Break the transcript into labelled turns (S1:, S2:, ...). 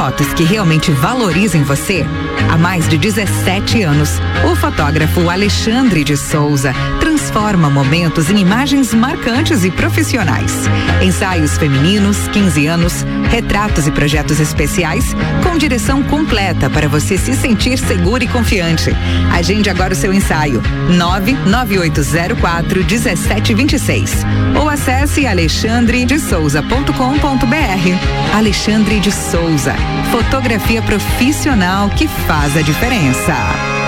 S1: fotos que realmente valorizem você? Há mais de 17 anos, o fotógrafo Alexandre de Souza transforma momentos em imagens marcantes e profissionais. Ensaios femininos, 15 anos, retratos e projetos especiais com direção completa para você se sentir seguro e confiante. Agende agora o seu ensaio 99804-1726 ou acesse alexandredesouza.com.br. Alexandre de Souza, fotografia profissional que faz a diferença.